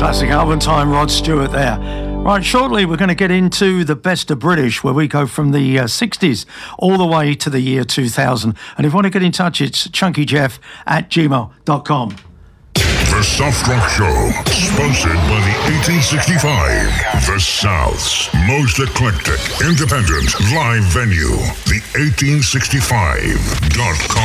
Classic album time, Rod Stewart there. Right, shortly we're going to get into the best of British, where we go from the 60s all the way to the year 2000. And if you want to get in touch, it's chunkyjeff@gmail.com. The Soft Rock Show, sponsored by the 1865, the South's most eclectic, independent live venue, the 1865.com.